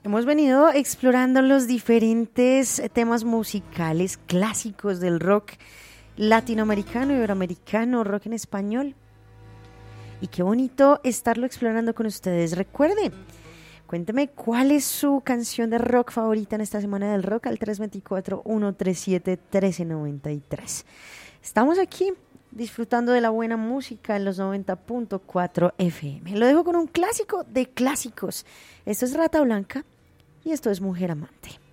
Hemos venido explorando los diferentes temas musicales clásicos del rock latinoamericano, iberoamericano, rock en español. Y qué bonito estarlo explorando con ustedes. Recuerde, cuénteme cuál es su canción de rock favorita en esta semana del rock al 324-137-1393. Estamos aquí disfrutando de la buena música en los 90.4 FM. Lo dejo con un clásico de clásicos. Esto es Rata Blanca y esto es Mujer Amante.